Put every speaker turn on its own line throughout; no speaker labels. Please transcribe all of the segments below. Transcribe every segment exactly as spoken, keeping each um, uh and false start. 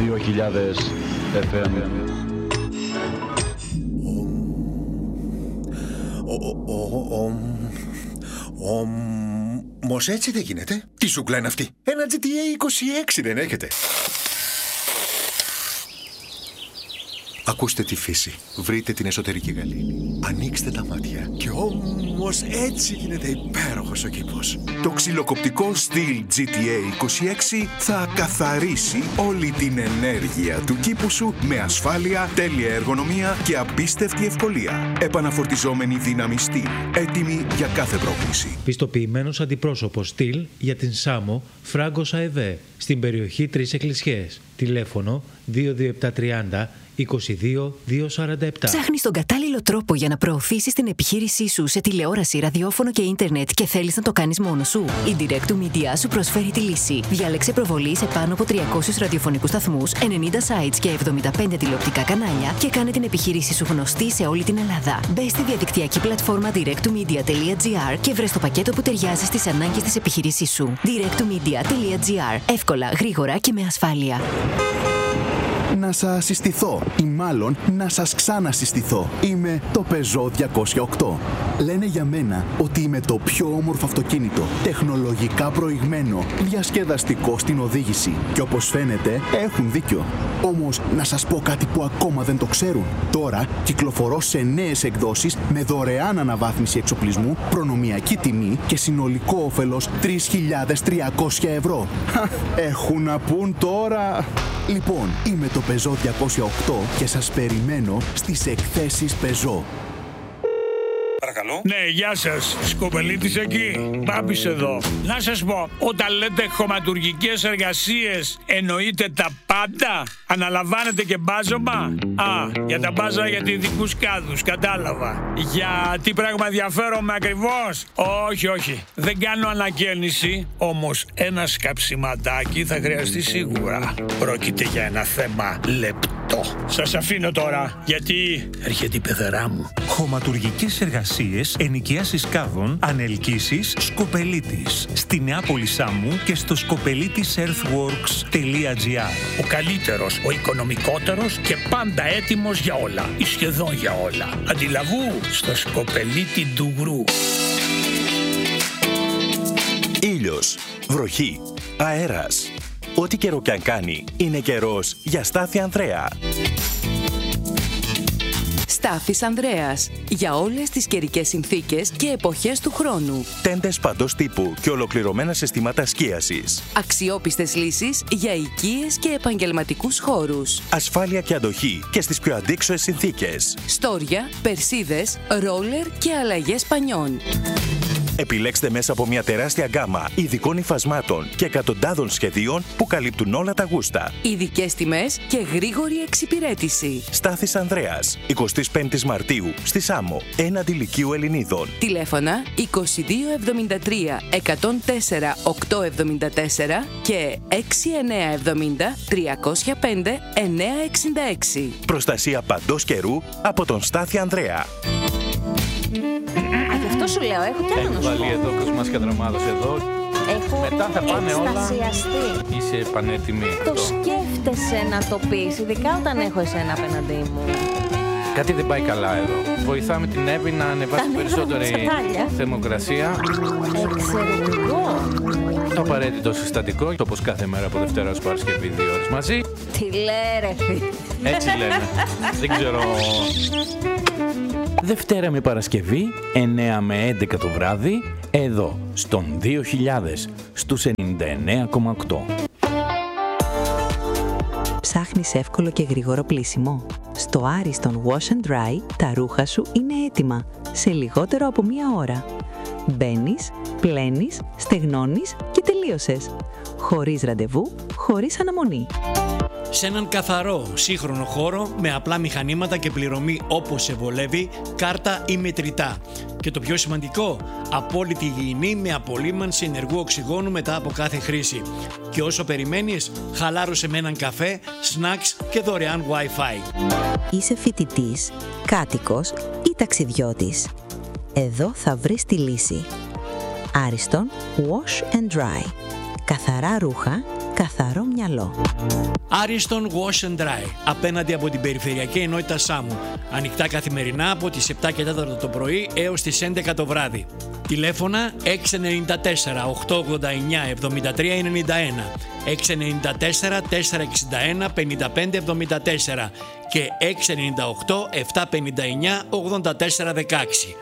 δύο χιλιάδες εφ εμ.
Όμως έτσι δεν γίνεται. Τι ζούγκλα είναι αυτή? Ένα τζι τι έι είκοσι έξι δεν έχετε? Ακούστε τη φύση. Βρείτε την εσωτερική γαλήνη. Ανοίξτε τα μάτια. Και όμως έτσι γίνεται υπέροχος ο κήπος. Το ξυλοκοπτικό Stihl τζι τι έι είκοσι έξι θα καθαρίσει όλη την ενέργεια του κήπου σου με ασφάλεια, τέλεια εργονομία και απίστευτη ευκολία. Επαναφορτιζόμενη δύναμη Stihl. Έτοιμη για κάθε πρόκληση.
Πιστοποιημένος αντιπρόσωπος Stihl για την Σάμο Φράγκος ΑΕΒ στην περιοχή Τρεις Εκκλησιές. Τηλέφωνο δύο δύο επτά τριάντα είκοσι δύο διακόσια σαράντα επτά.
Ψάχνεις τον κατάλληλο τρόπο για να προωθήσεις την επιχείρησή σου σε τηλεόραση, ραδιόφωνο και ίντερνετ και θέλεις να το κάνεις μόνος σου? Η Direct to Media σου προσφέρει τη λύση. Διάλεξε προβολή σε πάνω από τριακόσιους ραδιοφωνικούς σταθμούς, ενενήντα sites και εβδομήντα πέντε τηλεοπτικά κανάλια και κάνε την επιχείρησή σου γνωστή σε όλη την Ελλάδα. Μπες στη διαδικτυακή πλατφόρμα direct to media τελεία gr και βρες το πακέτο που ταιριάζει στις ανάγκες της επιχείρησής σου. direct to media τελεία gr. Εύκολα, γρήγορα και με ασφάλεια.
Να σας συστηθώ ή μάλλον να σας ξανασυστηθώ. Είμαι το Peugeot διακόσια οκτώ. Λένε για μένα ότι είμαι το πιο όμορφο αυτοκίνητο, τεχνολογικά προηγμένο, διασκεδαστικό στην οδήγηση. Και όπως φαίνεται έχουν δίκιο. Όμως να σας πω κάτι που ακόμα δεν το ξέρουν. Τώρα κυκλοφορώ σε νέες εκδόσεις με δωρεάν αναβάθμιση εξοπλισμού, προνομιακή τιμή και συνολικό όφελος τρεις χιλιάδες τριακόσια ευρώ. Έχουν να πούν τώρα. Λοιπόν, είμαι το Peugeot διακόσια οκτώ και σας περιμένω στις εκθέσεις Peugeot.
Παρακαλώ. Ναι, γεια σας. Σκοπελίτης εκεί. Μπάμπης εδώ. Να σας πω, όταν λέτε χωματουργικές εργασίες, εννοείτε τα πάντα? Αναλαμβάνετε και μπάζωμα? Α, για τα μπάζα για ειδικούς κάδους, κατάλαβα. Για τι πράγμα ενδιαφέρομαι ακριβώς? Όχι, όχι. Δεν κάνω ανακαίνιση, όμως ένα σκαψιματάκι θα χρειαστεί σίγουρα. Πρόκειται για ένα θέμα λεπτό. Σας αφήνω τώρα, γιατί έρχεται η πεθερά μου.
Χωματουργικές εργασίες, ενοικίασης κάδων, ανελκύσεις, Σκοπελίτης. Στη Νεάπολη Σάμου και στο σκοπελίτης earthworks τελεία gr.
Ο καλύτερος, ο οικονομικότερος και πάντα έτοιμος για όλα. Ή σχεδόν για όλα. Αντιλαβού στο Σκοπελίτη Ντουγρού.
Ήλιος, βροχή, αέρας. Ό,τι καιρό κι αν κάνει, είναι καιρός για Στάθη Ανδρέα.
Στάθης Ανδρέας. Για όλες τις καιρικές συνθήκες και εποχές του χρόνου.
Τέντες παντός τύπου και ολοκληρωμένα συστήματα σκίασης.
Αξιόπιστες λύσεις για οικίες και επαγγελματικούς χώρους.
Ασφάλεια και αντοχή και στις πιο αντίξωες συνθήκες.
Στόρια, περσίδες, ρόλερ και αλλαγές πανιών.
Επιλέξτε μέσα από μια τεράστια γκάμα ειδικών υφασμάτων και εκατοντάδων σχεδίων που καλύπτουν όλα τα γούστα.
Ειδικές τιμές και γρήγορη εξυπηρέτηση.
Στάθης Ανδρέας, εικοστή πέμπτη Μαρτίου, στη Σάμο, έναντι Λυκείου Ελληνίδων.
Τηλέφωνα είκοσι δύο εβδομήντα τρία εκατόν τέσσερα οκτακόσια εβδομήντα τέσσερα και έξι εννιά εβδομήντα τριακόσια πέντε εννιακόσια εξήντα έξι.
Προστασία παντός καιρού από τον Στάθη Ανδρέα.
Αυτό σου λέω, έχω κι άλλο να σου πω.
Έχει βάλει εδώ κοσμάς και δραμάδος εδώ.
Έχω
μετά θα πάνε
εκστασιαστεί.
Όλα. Είσαι πανέτοιμη.
Το σκέφτεσαι να το πεις, ειδικά όταν έχω εσένα απέναντί μου.
Κάτι δεν πάει καλά εδώ. Βοηθάμε την Εύη να ανεβάσει περισσότερη θερμοκρασία.
Εξαιρετικό.
Το απαραίτητο συστατικό, όπως κάθε μέρα από Δευτέρα ως Παρασκευή, δύο ώρες μαζί.
Τι λέει ρε φίλε.
Έτσι λένε. Δεν ξέρω. Δευτέρα με Παρασκευή, εννέα με έντεκα το βράδυ, εδώ, στον δύο χιλιάδες, στους ενενήντα εννέα κόμμα οκτώ.
Ψάχνεις εύκολο και γρήγορο πλύσιμο? Στο Ariston Wash and Dry τα ρούχα σου είναι έτοιμα σε λιγότερο από μία ώρα. Μπαίνεις, πλένεις, στεγνώνεις και τελείωσες. Χωρίς ραντεβού, χωρίς αναμονή.
Σε έναν καθαρό, σύγχρονο χώρο με απλά μηχανήματα και πληρωμή όπως σε βολεύει, κάρτα ή μετρητά. Και το πιο σημαντικό, απόλυτη υγιεινή με απολύμανση ενεργού οξυγόνου μετά από κάθε χρήση. Και όσο περιμένεις, χαλάρωσε με έναν καφέ, snacks και δωρεάν Wi-Fi.
Είσαι φοιτητής, κάτοικος ή ταξιδιώτης? Εδώ θα βρεις τη λύση. Ariston Wash and Dry. Καθαρά ρούχα, καθαρό μυαλό.
Ariston Wash and Dry, απέναντι από την περιφερειακή ενότητα Σάμου. Ανοιχτά καθημερινά από τις επτά και τέσσερα το πρωί έως τις έντεκα το βράδυ. Τηλέφωνα έξι εννιά τέσσερα οκτώ ογδόντα εννιά εβδομήντα τρία ενενήντα ένα, έξι εννιά τέσσερα τέσσερα εξήντα ένα πενήντα πέντε εβδομήντα τέσσερα και έξι εννιά οκτώ επτά πενήντα εννιά ογδόντα τέσσερα δεκαέξι.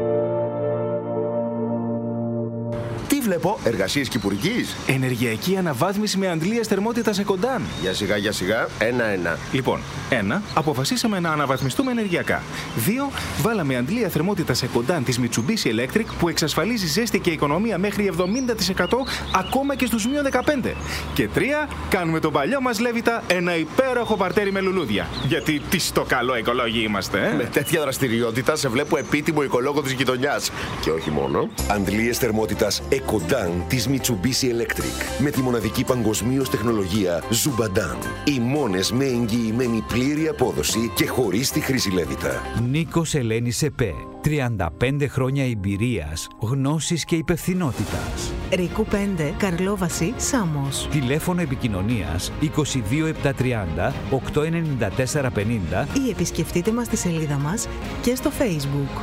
Τι βλέπω, εργασίες κυπουρικής?
Ενεργειακή αναβάθμιση με αντλίας θερμότητας Εκοντάν.
Για σιγά, για σιγά, ένα-ένα.
Λοιπόν, ένα, αποφασίσαμε να αναβαθμιστούμε ενεργειακά. Δύο, βάλαμε αντλία θερμότητας Εκοντάν της Mitsubishi Electric που εξασφαλίζει ζέστη και οικονομία μέχρι εβδομήντα τοις εκατό ακόμα και στους μείον δεκαπέντε. Και τρία, κάνουμε τον παλιό μας Λέβητα ένα υπέροχο παρτέρι με λουλούδια. Γιατί τι στο καλό οικολόγοι είμαστε, ε?
Με τέτοια δραστηριότητα σε βλέπω επίτιμο οικολόγο της γειτονιάς. Και όχι μόνο.
Αντλίες θερμότητας Εκοντάν της Mitsubishi Electric με τη μοναδική παγκοσμίως τεχνολογία Zubadan. Οι μόνες με εγγυημένη πλήρη απόδοση και χωρίς τη χρήση Λέβητα.
Νίκος Ελένης ΕΠΕ. τριάντα πέντε χρόνια εμπειρίας, γνώσης και υπευθυνότητας.
Ρίκου πέντε, Καρλόβαση, Σάμος.
Τηλέφωνο επικοινωνίας είκοσι δύο επτακόσια τριάντα οκτακόσια ενενήντα τέσσερα πενήντα
ή επισκεφτείτε μας στη σελίδα μας και στο Facebook.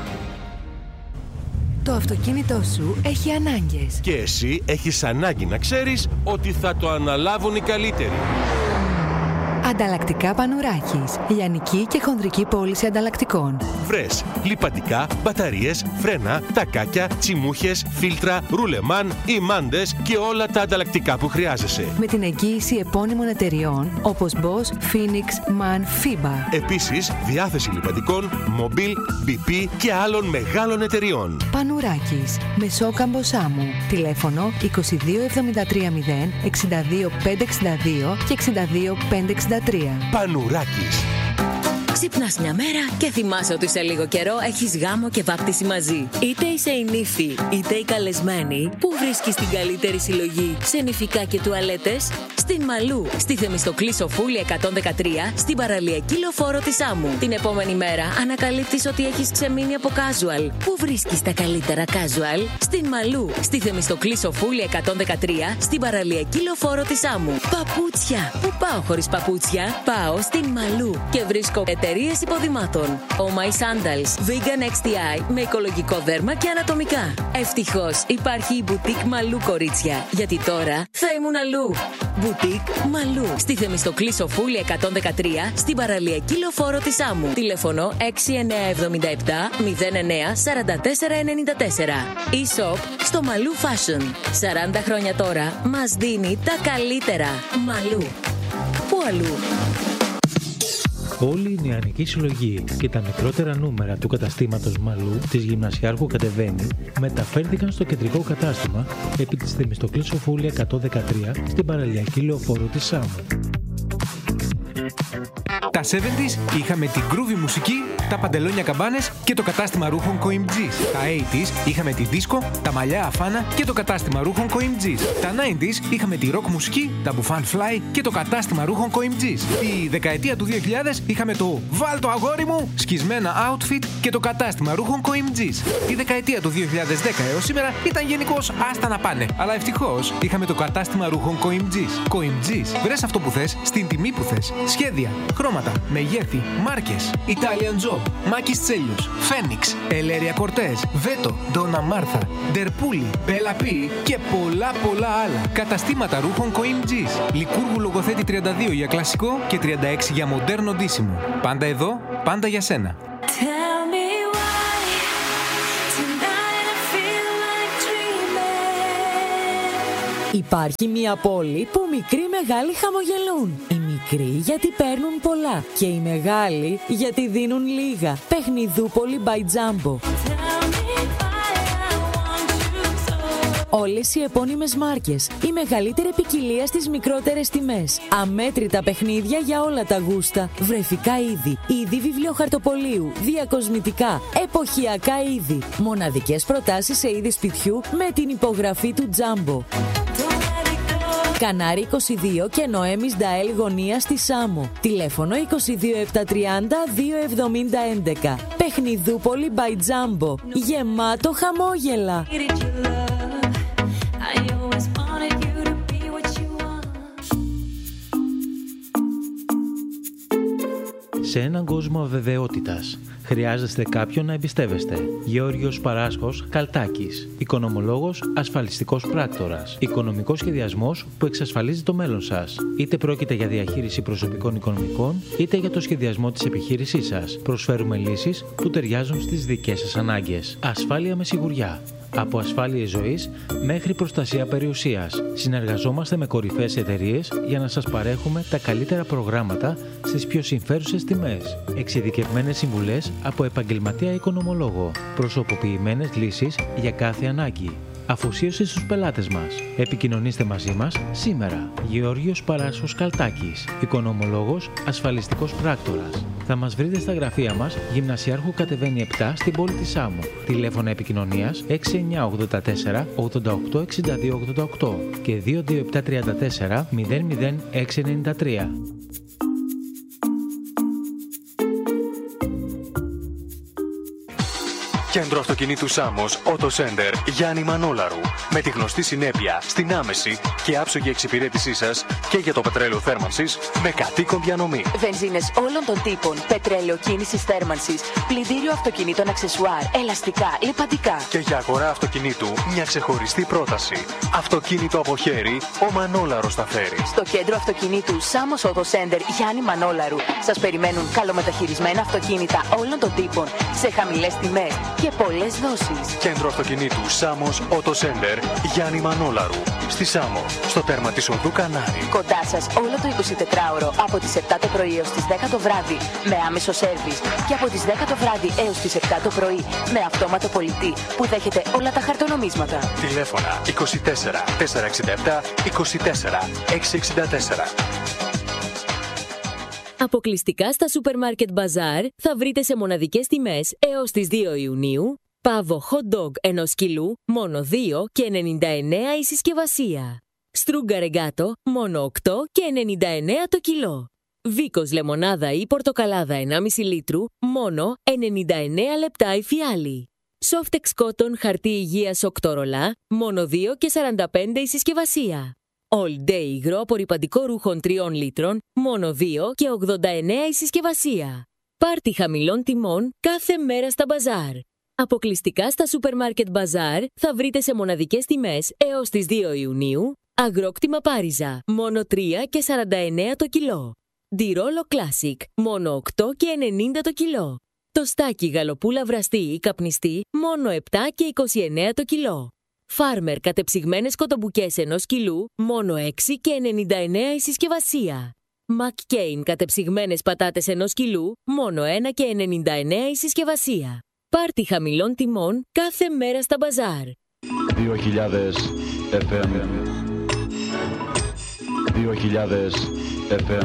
Το αυτοκίνητό σου έχει ανάγκες.
Και εσύ έχεις ανάγκη να ξέρεις ότι θα το αναλάβουν οι καλύτεροι.
Ανταλλακτικά Πανουράκης. Λιανική και χονδρική πώληση ανταλλακτικών.
Βρες λιπαντικά, μπαταρίες, φρένα, τακάκια, τσιμούχες, φίλτρα, ρουλεμάν, ημάντες και όλα τα ανταλλακτικά που χρειάζεσαι.
Με την εγγύηση επώνυμων εταιριών όπως Bosch, Phoenix, MAN, Fiba.
Επίσης, διάθεση λιπαντικών, Mobil, μπι πι και άλλων μεγάλων εταιριών.
Πανουράκης. Μεσόκαμπο Σάμου. Τηλέφωνο είκοσι δύο εβδομήντα τρία μηδέν εξήντα δύο πεντακόσια εξήντα δύο και εξήντα δύο πεντακόσια εξήντα τρία.
Πανουράκης.
Ξυπνάς μια μέρα και θυμάσαι ότι σε λίγο καιρό έχεις γάμο και βάπτιση μαζί. Είτε είσαι η νύφη, είτε η καλεσμένη, που βρίσκεις την καλύτερη συλλογή σε νηφικά και τουαλέτες? Στην Μαλού, στη Θεμιστοκλή Σοφούλη εκατόν δεκατρία, στην παραλιακή λεωφόρο της Σάμου. Την επόμενη μέρα ανακαλύπτεις ότι έχεις ξεμείνει από casual. Πού βρίσκεις τα καλύτερα casual? Στην Μαλού, στη Θεμιστοκλή Σοφούλη εκατόν δεκατρία, στην παραλιακή λεωφόρο της Σάμου. Παπούτσια. Πού πάω χωρίς παπούτσια? Πάω στην Μαλού και βρίσκω εταιρείες υποδημάτων. Oh My Sandals, Vegan εξ τι άι με οικολογικό δέρμα και ανατομικά. Ευτυχώς υπάρχει η Boutique Μαλού, κορίτσια, γιατί τώρα θα ήμουν αλλού. Boutique Μαλού, στη Θεμιστοκλή Σοφούλη εκατόν δεκατρία, στην παραλιακή λεωφόρο της Σάμου. Τηλέφωνο έξι εννιά επτά επτά μηδέν εννιά τέσσερα τέσσερα εννιά τέσσερα. E-shop στο Μαλού Fashion. σαράντα χρόνια τώρα μας δίνει τα καλύτερα. Μαλού. Πού αλλού?
Όλη η νεανική συλλογή και τα μικρότερα νούμερα του καταστήματος Μαλού της Γυμνασιάρχου Κατεβαίνει μεταφέρθηκαν στο κεντρικό κατάστημα επί της Θεμιστοκλής Σοφούλη εκατόν δεκατρία στην παραλιακή λεωφόρο της Σάμου.
Τα εβδομήντα είχαμε την groovy μουσική, τα παντελόνια καμπάνες και το κατάστημα ρούχων Coimgis. Τα ογδόντα είχαμε τη δίσκο, τα μαλλιά αφάνα και το κατάστημα ρούχων Coimgis. Τα ενενήντα είχαμε τη rock μουσική, τα μπουφάν fly και το κατάστημα ρούχων Coimgis. Η δεκαετία του δύο χιλιάδες είχαμε το «Βάλ το αγόρι μου» σκισμένα outfit και το κατάστημα ρούχων Coimgis. Η δεκαετία του δύο χιλιάδες δέκα έως σήμερα ήταν γενικώς άστα να πάνε. Αλλά ευτυχώς είχαμε το κατάστημα ρούχων Coimgis. Coimgis, βρες αυτό που θες, στην τιμή που θες. Σχέδια, χρώματα, μεγέθη, μάρκες, Italian Job, Μάκης Τσέλιους, Φένιξ, Ελέρια Κορτές, Βέτο, Ντόνα Μάρθα, Ντερπούλη, Μπέλα Πι και πολλά πολλά άλλα. Καταστήματα ρούχων Coimgis. Λικούργου Λογοθέτη τριάντα δύο για κλασικό και τριάντα έξι για μοντέρνο ντύσιμο. Πάντα εδώ, πάντα για σένα.
Υπάρχει μια πόλη που μικροί μεγάλοι χαμογελούν. Οι μικροί γιατί παίρνουν πολλά και οι μεγάλοι γιατί δίνουν λίγα. Παιχνιδούπολη by Jumbo. Όλες οι επώνυμες μάρκες, η μεγαλύτερη ποικιλία στις μικρότερες τιμές. Αμέτρητα παιχνίδια για όλα τα γούστα. Βρεφικά είδη, είδη βιβλιοχαρτοπολίου, διακοσμητικά, εποχιακά είδη. Μοναδικές προτάσεις σε είδη σπιτιού με την υπογραφή του Jumbo. Κανάρι είκοσι δύο και Νοέμις Νταέλ γωνία στη Σάμο. Τηλέφωνο είκοσι δύο επτακόσια τριάντα δύο εβδομήντα έντεκα. Παιχνιδούπολη by Jumbo. Γεμάτο χαμόγελα.
σε έναν κόσμο αβεβαιότητας. Χρειάζεστε κάποιον να εμπιστεύεστε. Γεώργιος Παράσχος Καλτάκης. Οικονομολόγος, ασφαλιστικός πράκτορας. Οικονομικός σχεδιασμός που εξασφαλίζει το μέλλον σας. Είτε πρόκειται για διαχείριση προσωπικών οικονομικών, είτε για το σχεδιασμό της επιχείρησής σας. Προσφέρουμε λύσεις που ταιριάζουν στις δικές σας ανάγκες. Ασφάλεια με σιγουριά. Από ασφάλειες ζωής μέχρι προστασία περιουσίας. Συνεργαζόμαστε με κορυφαίες εταιρείες για να σας παρέχουμε τα καλύτερα προγράμματα στις πιο συμφέρουσες τιμές. Εξειδικευμένες συμβουλές από επαγγελματία οικονομολόγο. Προσωποποιημένες λύσεις για κάθε ανάγκη. Αφοσίωση στους πελάτες μας. Επικοινωνήστε μαζί μας σήμερα. Γεώργιος Παράσχος Καλτάκης. Οικονομολόγος, ασφαλιστικός πράκτορας. Θα μας βρείτε στα γραφεία μας, Γυμνασιάρχου κατεβαίνει επτά στην πόλη της Σάμου. Τηλέφωνα επικοινωνίας έξι εννιά ογδόντα τέσσερα ογδόντα οκτώ εξήντα δύο ογδόντα οκτώ και δύο δύο επτά τρία τέσσερα μηδέν μηδέν έξι εννιά τρία.
Κέντρο Αυτοκινήτου Σάμος Auto Center Γιάννη Μανόλαρου. Με τη γνωστή συνέπεια στην άμεση και άψογη εξυπηρέτησή σας και για το πετρέλαιο θέρμανσης με κατοίκον διανομή.
Βενζίνες όλων των τύπων, πετρέλαιο κίνησης θέρμανσης, πλυντήριο αυτοκινήτων αξεσουάρ, ελαστικά, λιπαντικά.
Και για αγορά αυτοκινήτου μια ξεχωριστή πρόταση. Αυτοκίνητο από χέρι, ο Μανόλαρος τα φέρει.
Στο Κέντρο Αυτοκινήτου Σάμος Auto Center Γιάννη Μανόλαρου σας περιμένουν καλομεταχειρισμένα αυτοκίνητα όλων των τύπων σε χαμηλές τιμές και πολλές δόσεις.
Κέντρο Αυτοκινήτου Σάμος Auto Center Γιάννη Μανόλαρου. Στη Σάμο, στο τέρμα της οδού Κανάρη.
Κοντά σας όλο το εικοσιτετράωρο από τις επτά το πρωί έως τις δέκα το βράδυ με άμεσο σέρβις και από τις δέκα το βράδυ έως τις επτά το πρωί με αυτόματο πολιτή που δέχεται όλα τα χαρτονομίσματα.
Τηλέφωνα είκοσι τέσσερα τετρακόσια εξήντα επτά είκοσι τέσσερα εξακόσια εξήντα τέσσερα.
Αποκλειστικά στα Supermarket Bazaar θα βρείτε σε μοναδικές τιμές έως τις δύο Ιουνίου πάβο hot dog ενός κιλού μόνο δύο και ενενήντα εννέα η συσκευασία. Στρούγκα ρεγκάτο μόνο οκτώ και ενενήντα εννέα το κιλό. Βίκος λεμονάδα ή πορτοκαλάδα ενάμιση λίτρου μόνο ενενήντα εννέα λεπτά η φιάλη. Softex Cotton χαρτί υγείας οκτώ ρολά μόνο δύο και σαράντα πέντε η συσκευασία. All Day υγρό απορρυπαντικό ρούχων τριών λίτρων, μόνο δύο και ογδόντα εννέα η συσκευασία. Πάρτι χαμηλών τιμών κάθε μέρα στα μπαζάρ. Αποκλειστικά στα Supermarket Bazaar θα βρείτε σε μοναδικές τιμές έως τις δύο Ιουνίου αγρόκτημα Πάριζα, μόνο τρία και σαράντα εννέα το κιλό. Ντιρόλο Classic, μόνο οκτώ και ενενήντα το κιλό. Τοστάκι γαλοπούλα βραστή ή καπνιστή, μόνο επτά και είκοσι εννέα το κιλό. Φάρμερ κατεψυγμένες κοτομπουκές ενός κιλού, μόνο έξι και ενενήντα εννέα η συσκευασία. McCain κατεψυγμένες πατάτες ενός κιλού, μόνο ένα και ενενήντα εννέα η συσκευασία. Πάρτι χαμηλών τιμών κάθε μέρα στα μπαζάρ.
δύο χιλιάδες εφ εμ δύο χιλιάδες εφ εμ.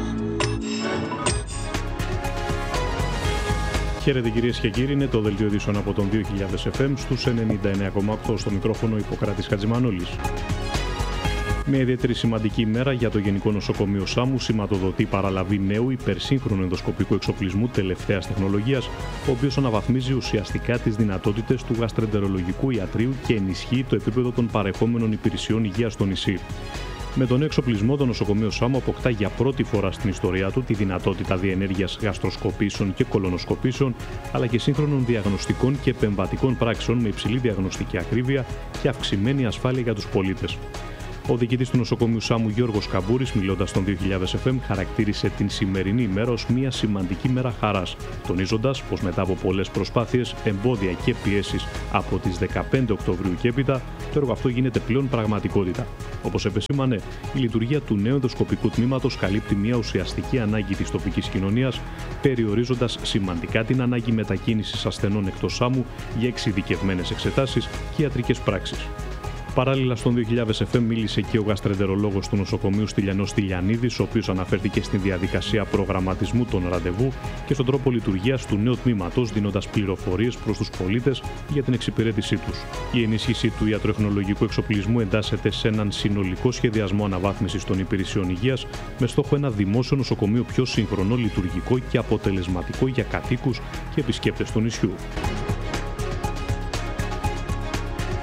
Χαίρετε κυρίες και κύριοι, είναι το δελτίο ειδήσεων από τον δύο χιλιάδες εφ εμ στους ενενήντα εννέα κόμμα οκτώ, στο μικρόφωνο Ιπποκράτης Χατζημανόλης. Μια ιδιαίτερη σημαντική ημέρα για το Γενικό Νοσοκομείο Σάμου σηματοδοτεί παραλαβή νέου υπερσύγχρονου ενδοσκοπικού εξοπλισμού τελευταίας τεχνολογίας, ο οποίος αναβαθμίζει ουσιαστικά τις δυνατότητες του γαστρεντερολογικού ιατρείου και ενισχύει το επίπεδο των παρεχόμενων υπηρεσιών υγείας στο νησί. Με τον νέο εξοπλισμό, το νοσοκομείο Σάμου αποκτά για πρώτη φορά στην ιστορία του τη δυνατότητα διενέργειας γαστροσκοπήσεων και κολονοσκοπήσεων, αλλά και σύγχρονων διαγνωστικών και επεμβατικών πράξεων με υψηλή διαγνωστική ακρίβεια και αυξημένη ασφάλεια για τους πολίτες. Ο διοικητής του νοσοκομείου Σάμου, Γιώργος Καμπούρης, μιλώντας στον δύο χιλιάδες εφ εμ, χαρακτήρισε την σημερινή ημέρα ως μια σημαντική μέρα χαράς, τονίζοντας πως μετά από πολλές προσπάθειες, εμπόδια και πιέσεις από τις δεκαπέντε Οκτωβρίου και έπειτα, το έργο αυτό γίνεται πλέον πραγματικότητα. Όπως επεσήμανε, η λειτουργία του νέου ενδοσκοπικού τμήματος καλύπτει μια ουσιαστική ανάγκη της τοπικής κοινωνίας, περιορίζοντας σημαντικά την ανάγκη μετακίνησης ασθενών εκτός Σάμου για εξειδικευμένες εξετάσεις και ιατρικές πράξεις. Παράλληλα, στον δύο χιλιάδες εφ εμ μίλησε και ο γαστρεντερολόγος του νοσοκομείου Στυλιανός Στυλιανίδης, ο οποίος αναφέρθηκε στην διαδικασία προγραμματισμού των ραντεβού και στον τρόπο λειτουργίας του νέου τμήματος, δίνοντας πληροφορίες προς τους πολίτες για την εξυπηρέτησή τους. Η ενίσχυση του ιατροεχνολογικού εξοπλισμού εντάσσεται σε έναν συνολικό σχεδιασμό αναβάθμισης των υπηρεσιών υγείας, με στόχο ένα δημόσιο νοσοκομείο πιο σύγχρονο, λειτουργικό και αποτελεσματικό για κατοίκους και επισκέπτες του νησιού. Το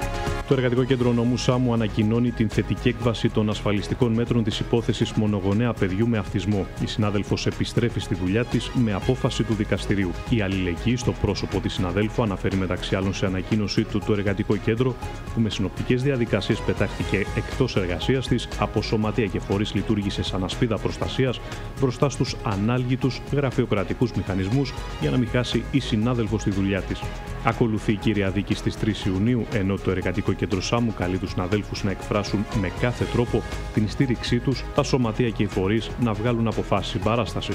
Το Εργατικό Κέντρο Νομού Σάμου ανακοινώνει την θετική έκβαση των ασφαλιστικών μέτρων της υπόθεσης μονογονέα παιδιού με αυτισμό. Η συνάδελφος επιστρέφει στη δουλειά της με απόφαση του δικαστηρίου. Η αλληλεγγύη στο πρόσωπο της συναδέλφου αναφέρει μεταξύ άλλων σε ανακοίνωσή του το Εργατικό Κέντρο, που με συνοπτικές διαδικασίες πετάχτηκε εκτός εργασίας της, από σωματεία και φορείς λειτουργήσε σαν ασπίδα προστασίας μπροστά στους ανάλγητους γραφειοκρατικούς μηχανισμούς για να μην χάσει η συνάδελφος τη δουλειά της. Ακολουθεί η κύρια δίκη στις τρεις Ιουνίου, ενώ το Εργατικό Κέντρο Σάμου καλεί τους συναδέλφους να εκφράσουν με κάθε τρόπο την στήριξή τους, τα σωματεία και οι φορείς να βγάλουν αποφάσεις συμπαράστασης.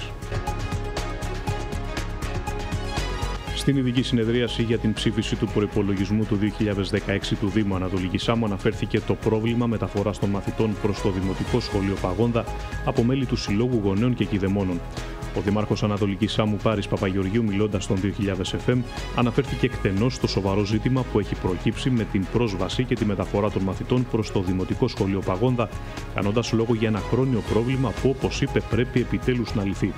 Στην ειδική συνεδρίαση για την ψήφιση του προϋπολογισμού του δύο χιλιάδες δεκαέξι του Δήμου Ανατολικής Σάμου αναφέρθηκε το πρόβλημα μεταφοράς των μαθητών προς το Δημοτικό Σχολείο Παγόνδα από μέλη του Συλλόγου Γονέων και Κηδεμόνων. Ο Δήμαρχος Ανατολικής Σάμου Πάρης Παπαγεωργίου, μιλώντας στον δύο χιλιάδες εφ εμ, αναφέρθηκε εκτενώς στο σοβαρό ζήτημα που έχει προκύψει με την πρόσβαση και τη μεταφορά των μαθητών προς το Δημοτικό Σχολείο Παγόνδα, κάνοντας λόγο για ένα χρόνιο πρόβλημα που, όπως είπε, πρέπει επιτέλους να λυθεί.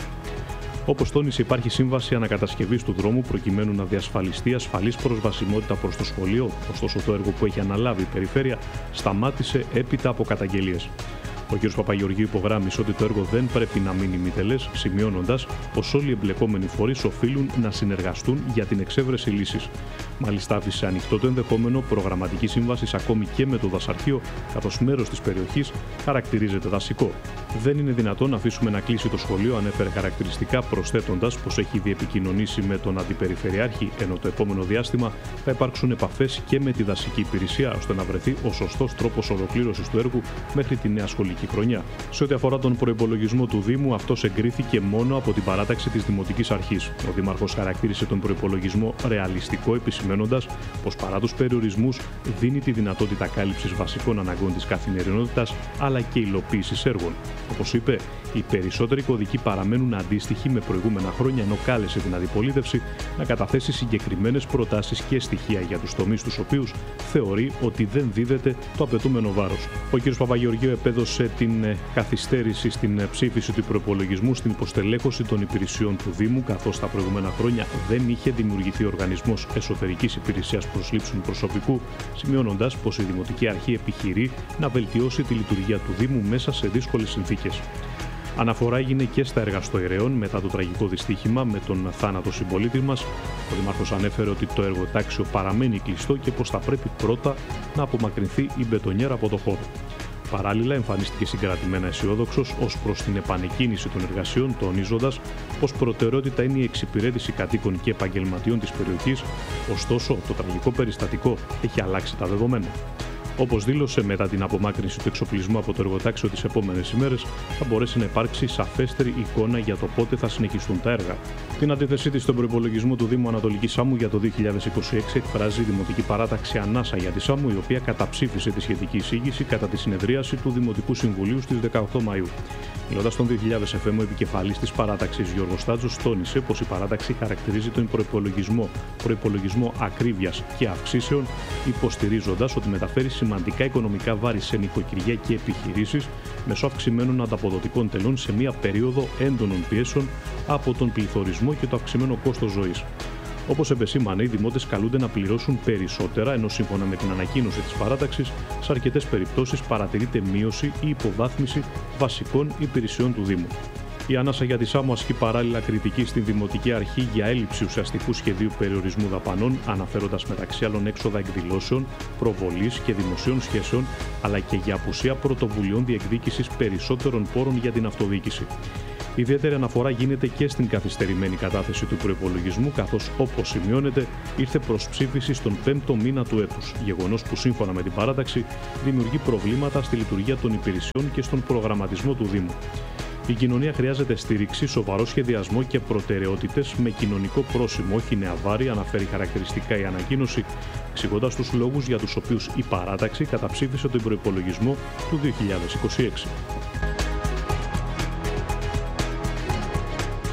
Όπως τόνισε, υπάρχει σύμβαση ανακατασκευής του δρόμου προκειμένου να διασφαλιστεί ασφαλής προσβασιμότητα προς το σχολείο, ωστόσο το έργο που έχει αναλάβει η Περιφέρεια σταμάτησε έπειτα από καταγγελίες. Ο κ. Παπαγεωργίου υπογράμμισε ότι το έργο δεν πρέπει να μείνει μητελές, σημειώνοντας πως όλοι οι εμπλεκόμενοι φορείς οφείλουν να συνεργαστούν για την εξέβρεση λύσης. Μάλιστα, άφησε ανοιχτό το ενδεχόμενο προγραμματική σύμβαση ακόμη και με το δασαρχείο, καθώς μέρος της περιοχής χαρακτηρίζεται δασικό. Δεν είναι δυνατόν να αφήσουμε να κλείσει το σχολείο, ανέφερε χαρακτηριστικά, προσθέτοντας πως έχει ήδη επικοινωνήσει με τον Αντιπεριφερειάρχη, ενώ το επόμενο διάστημα θα υπάρξουν επαφές και με τη δασική υπηρεσία, ώστε να βρεθεί ο σωστός τρόπος ολοκλήρωσης του έργου μέχρι τη νέα σχολική χρονιά. Σε ό,τι αφορά τον προϋπολογισμό του Δήμου, αυτός εγκρίθηκε μόνο από την παράταξη της Δημοτικής Αρχής. Ο Δήμαρχος χαρακτήρισε τον προϋπολογισμό ρεαλιστικό, επισημαίνοντας πως παρά τους περιορισμούς δίνει τη δυνατότητα κάλυψης βασικών αναγκών της καθημερινότητας αλλά και υλοποίησης έργων. Όπως είπε, οι περισσότεροι κωδικοί παραμένουν αντίστοιχοι με προηγούμενα χρόνια, ενώ κάλεσε την αντιπολίτευση να καταθέσει συγκεκριμένες προτάσεις και στοιχεία για τους τομείς τους οποίους θεωρεί ότι δεν δίδεται το απαιτούμενο βάρος. Ο κ. Παπαγεωργίου επέδωσε την καθυστέρηση στην ψήφιση του προϋπολογισμού στην υποστελέχωση των υπηρεσιών του Δήμου, καθώς τα προηγούμενα χρόνια δεν είχε δημιουργηθεί οργανισμός εσωτερικής υπηρεσίας προσλήψεων προσωπικού, σημειώνοντας πως η Δημοτική Αρχή επιχειρεί να βελτιώσει τη λειτουργία του Δήμου μέσα σε δύσκολες συνθήκες. Αναφορά έγινε και στα εργαστοεραίων μετά το τραγικό δυστύχημα με τον θάνατο συμπολίτη μας. Ο Δήμαρχος ανέφερε ότι το εργοτάξιο παραμένει κλειστό και πως θα πρέπει πρώτα να απομακρυνθεί η μπετονιέρα από το χώρο. Παράλληλα, εμφανίστηκε συγκρατημένα αισιόδοξος ως προς την επανεκκίνηση των εργασιών, τονίζοντας πως προτεραιότητα είναι η εξυπηρέτηση κατοίκων και επαγγελματιών της περιοχής, ωστόσο το τραγικό περιστατικό έχει αλλάξει τα δεδομένα. Όπως δήλωσε, μετά την απομάκρυνση του εξοπλισμού από το εργοτάξιο τις επόμενες ημέρες, θα μπορέσει να υπάρξει σαφέστερη εικόνα για το πότε θα συνεχιστούν τα έργα. Την αντίθεσή της στον προϋπολογισμό του Δήμου Ανατολικής Σάμου για το δύο χιλιάδες είκοσι έξι εκφράζει η Δημοτική Παράταξη Ανάσα για τη Σάμου, η οποία καταψήφισε τη σχετική εισήγηση κατά τη συνεδρίαση του Δημοτικού Συμβουλίου στις δεκαοκτώ Μαΐου. Μιλώντας τον δύο χιλιάδες εφ εμ, ο επικεφαλής της παράταξης Γιώργος Τάτζος τόνισε πως η παράταξη χαρακτηρίζει τον προϋπολογισμό, προϋπολογισμό ακρίβειας και αυξήσεων, υποστηρίζοντας ότι μεταφέρει σημαντικά οικονομικά βάρη σε νοικοκυριά και επιχειρήσεις μέσω αυξημένων ανταποδοτικών τελών σε μια περίοδο έντονων πιέσεων από τον πληθωρισμό και το αυξημένο κόστος ζωής. Όπως επεσήμανε, οι δημότες καλούνται να πληρώσουν περισσότερα, ενώ σύμφωνα με την ανακοίνωση της παράταξης, σε αρκετές περιπτώσεις παρατηρείται μείωση ή υποβάθμιση βασικών υπηρεσιών του Δήμου. Η Ανάσα για τη Σάμου ασκεί παράλληλα κριτική στην Δημοτική Αρχή για έλλειψη ουσιαστικού σχεδίου περιορισμού δαπανών, αναφέροντας μεταξύ άλλων έξοδα εκδηλώσεων, προβολής και δημοσίων σχέσεων, αλλά και για απουσία πρωτοβουλειών διεκδίκησης περισσότερων πόρων για την αυτοδιοίκηση. Ιδιαίτερη αναφορά γίνεται και στην καθυστερημένη κατάθεση του προϋπολογισμού, καθώς, όπως σημειώνεται, ήρθε προς ψήφιση στον πέμπτο μήνα του έτους, γεγονός που σύμφωνα με την παράταξη δημιουργεί προβλήματα στη λειτουργία των υπηρεσιών και στον προγραμματισμό του Δήμου. Η κοινωνία χρειάζεται στήριξη, σοβαρό σχεδιασμό και προτεραιότητες με κοινωνικό πρόσημο, όχι νεαβάρη, αναφέρει χαρακτηριστικά η ανακοίνωση, εξηγώντας τους λόγους για τους οποίους η παράταξη καταψήφισε τον προϋπολογισμό του δύο χιλιάδες είκοσι έξι.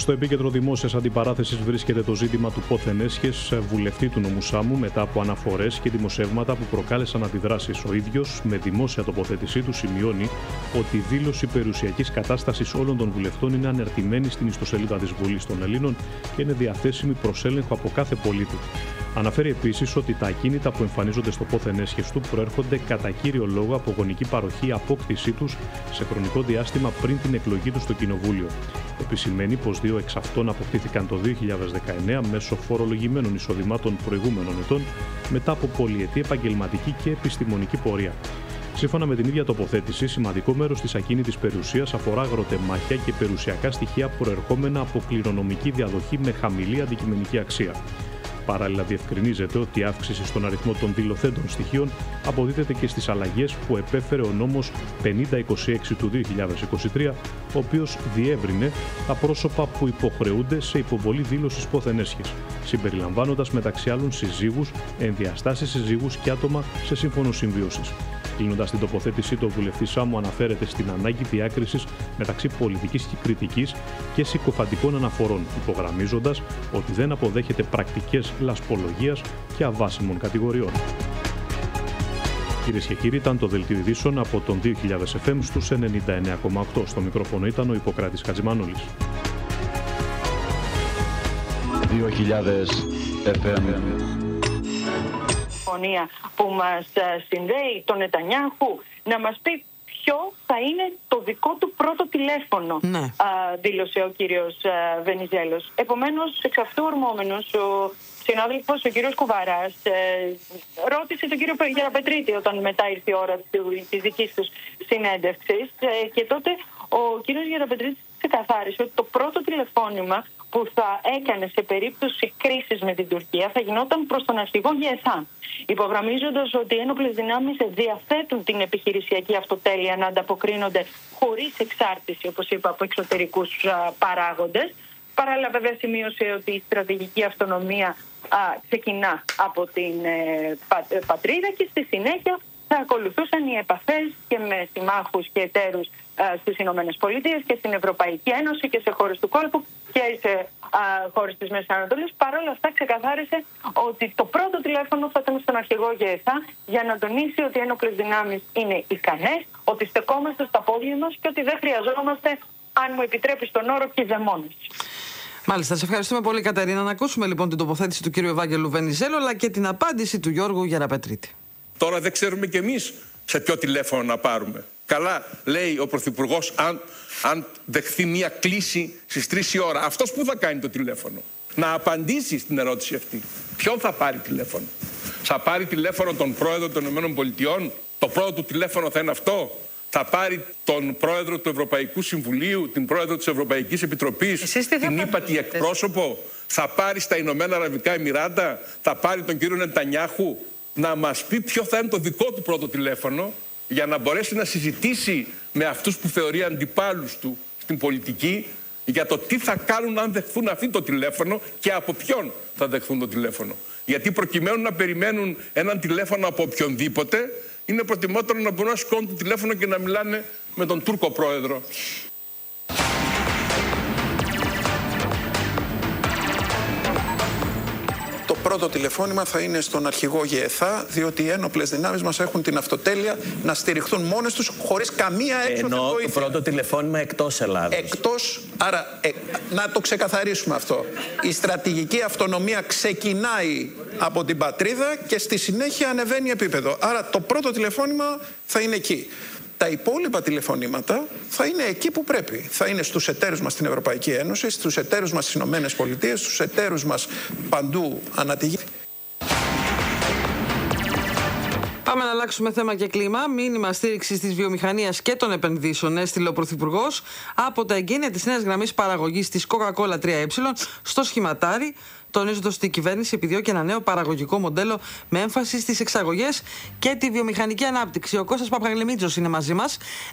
Στο επίκεντρο δημόσιας αντιπαράθεσης βρίσκεται το ζήτημα του πόθεν έσχες βουλευτή του νομού Σάμου μετά από αναφορές και δημοσιεύματα που προκάλεσαν αντιδράσεις. Ο ίδιος, με δημόσια τοποθέτησή του, σημειώνει ότι η δήλωση περιουσιακής κατάστασης όλων των βουλευτών είναι ανερτημένη στην ιστοσελίδα της Βουλής των Ελλήνων και είναι διαθέσιμη προς έλεγχο από κάθε πολίτη. Αναφέρει επίσης ότι τα ακίνητα που εμφανίζονται στο πόθεν έσχες του προέρχονται κατά κύριο λόγο από γονική παροχή απόκτησή τους σε χρονικό διάστημα πριν την εκλογή του στο Κοινοβούλιο. Επισημαίνει πως δύο εξ αυτών αποκτήθηκαν το δύο χιλιάδες δεκαεννέα μέσω φορολογημένων εισοδημάτων προηγούμενων ετών μετά από πολυετή επαγγελματική και επιστημονική πορεία. Σύμφωνα με την ίδια τοποθέτηση, σημαντικό μέρος της ακίνητης περιουσίας αφορά αγροτεμάχια και περιουσιακά στοιχεία προερχόμενα από κληρονομική διαδοχή με χαμηλή αντικειμενική αξία. Παράλληλα, διευκρινίζεται ότι η αύξηση στον αριθμό των δηλωθέντων στοιχείων αποδίδεται και στις αλλαγές που επέφερε ο νόμος πενήντα είκοσι έξι του δύο χιλιάδες είκοσι τρία, ο οποίος διεύρυνε τα πρόσωπα που υποχρεούνται σε υποβολή δήλωσης πόθεν έσχες, συμπεριλαμβάνοντας μεταξύ άλλων συζύγους, ενδιαστάσεις συζύγους και άτομα σε σύμφωνο συμβίωσης. Κλείνοντας την τοποθέτησή του, ο βουλευτής Σάμου αναφέρεται στην ανάγκη διάκρισης μεταξύ πολιτικής και κριτικής και συκοφαντικών αναφορών, υπογραμμίζοντας ότι δεν αποδέχεται πρακτικές λασπολογίας και αβάσιμων κατηγοριών. Κυρίες και κύριοι, ήταν το δελτίο ειδήσεων από τον δύο χιλιάδες εφ εμ στους ενενήντα εννέα κόμμα οκτώ. Στο μικρόφωνο ήταν ο Ιπποκράτης Χατζημανόλης.
δύο χιλιάδες εφ εμ.
Που μας συνδέει τον Νετανιάχου να μας πει ποιο θα είναι το δικό του πρώτο τηλέφωνο, ναι. α, δήλωσε ο κύριος α, Βενιζέλος. Επομένως, εξ αυτού ορμόμενος, ο συνάδελφος, ο κύριος Κουβαράς, ε, ρώτησε τον κύριο Γεραπετρίτη όταν μετά ήρθε η ώρα της δικής τους συνέντευξης ε, και τότε ο κύριος Γεραπετρίτης ξεκαθάρισε ότι το πρώτο τηλεφώνημα που θα έκανε σε περίπτωση κρίσης με την Τουρκία θα γινόταν προς τον αρχηγό ΓΕΘΑ, υπογραμμίζοντας ότι οι ένοπλες δυνάμεις διαθέτουν την επιχειρησιακή αυτοτέλεια να ανταποκρίνονται χωρίς εξάρτηση, όπως είπα, από εξωτερικούς α, παράγοντες. Παράλληλα, βέβαια, σημείωσε ότι η στρατηγική αυτονομία α, ξεκινά από την ε, πα, ε, πατρίδα και στη συνέχεια θα ακολουθούσαν οι επαφές και με συμμάχους και εταίρους στις Ηνωμένες Πολιτείες και στην Ευρωπαϊκή Ένωση και σε χώρες του κόλπου και σε α, χώρες της Μέσης Ανατολής. Παρ' όλα αυτά ξεκαθάρισε ότι το πρώτο τηλέφωνο θα ήταν στον αρχηγό ΓΕΘΑ για να τονίσει ότι οι ένοπλες δυνάμεις είναι ικανές, ότι στεκόμαστε στα πόδια μας και ότι δεν χρειαζόμαστε, αν μου επιτρέπεις τον όρο, κηδεμόνες.
Μάλιστα, σε ευχαριστούμε πολύ, Κατερίνα. Να ακούσουμε λοιπόν την τοποθέτηση του κύριου Ευάγγελου Βενιζέλου αλλά και την απάντηση του Γιώργου Γεραπετρίτη.
Τώρα δεν ξέρουμε κι εμείς σε ποιο τηλέφωνο να πάρουμε. Καλά, λέει ο Πρωθυπουργός, αν, αν δεχθεί μια κλήση στις τρεις η ώρα. Αυτός που θα κάνει το τηλέφωνο? Να απαντήσει στην ερώτηση αυτή. Ποιον θα πάρει τηλέφωνο? Θα πάρει τηλέφωνο τον πρόεδρο των ΗΠΑ? Το πρώτο του τηλέφωνο θα είναι αυτό? Θα πάρει τον πρόεδρο του Ευρωπαϊκού Συμβουλίου, την πρόεδρο της Ευρωπαϊκής Επιτροπής, την ύπατη εκπρόσωπο? Θα πάρει στα Ηνωμένα Αραβικά Εμιράτα? Θα πάρει τον κύριο Νετανιάχου? Να μας πει ποιο θα είναι το δικό του πρώτο τηλέφωνο για να μπορέσει να συζητήσει με αυτούς που θεωρεί αντιπάλους του στην πολιτική για το τι θα κάνουν αν δεχθούν αυτό το τηλέφωνο και από ποιον θα δεχθούν το τηλέφωνο. Γιατί προκειμένου να περιμένουν έναν τηλέφωνο από οποιονδήποτε, είναι προτιμότερο να μπορούν να σηκώνουν το τηλέφωνο και να μιλάνε με τον Τούρκο πρόεδρο.
Το πρώτο τηλεφώνημα θα είναι στον αρχηγό ΓΕΘΑ, διότι οι ένοπλες δυνάμεις μας έχουν την αυτοτέλεια να στηριχθούν μόνες τους χωρίς καμία έξοδο βοήθεια.
Ενώ το πρώτο τηλεφώνημα εκτός Ελλάδος.
Εκτός, άρα ε, να το ξεκαθαρίσουμε αυτό. Η στρατηγική αυτονομία ξεκινάει από την πατρίδα και στη συνέχεια ανεβαίνει επίπεδο. Άρα το πρώτο τηλεφώνημα θα είναι εκεί. Τα υπόλοιπα τηλεφωνήματα θα είναι εκεί που πρέπει. Θα είναι στους εταίρους μας στην Ευρωπαϊκή Ένωση, στους εταίρους μας στις Ηνωμένες Πολιτείες, στους εταίρους μας παντού ανά τη γη.
Πάμε να αλλάξουμε θέμα και κλίμα. Μήνυμα στήριξης της βιομηχανίας και των επενδύσεων έστειλε ο Πρωθυπουργός από τα εγγένεια της νέας γραμμής παραγωγής της Coca-Cola τρία ε στο σχηματάρι, τονίζοντας ότι η κυβέρνηση επιδιώκει ένα νέο παραγωγικό μοντέλο με έμφαση στις εξαγωγές και τη βιομηχανική ανάπτυξη. Ο Κώστας Παπαγλεμίτσος είναι μαζί μας.